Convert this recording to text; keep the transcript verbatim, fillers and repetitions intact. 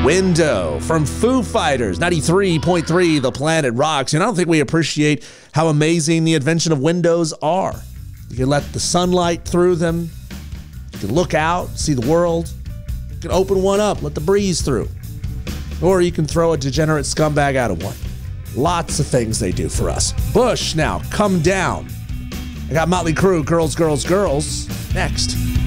Window from Foo Fighters, ninety-three point three The Planet Rocks. And I don't think we appreciate how amazing the invention of windows are. You can let the sunlight through them. You can look out, see the world. You can open one up, let the breeze through. Or you can throw a degenerate scumbag out of one. Lots of things they do for us. Bush now, come down. I got Motley Crue, Girls, Girls, Girls, next.